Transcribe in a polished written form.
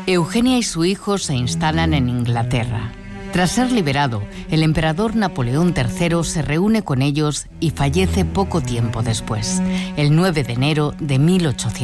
Eugenia y su hijo se instalan en Inglaterra. Tras ser liberado, el emperador Napoleón III se reúne con ellos y fallece poco tiempo después, el 9 de enero de 1800.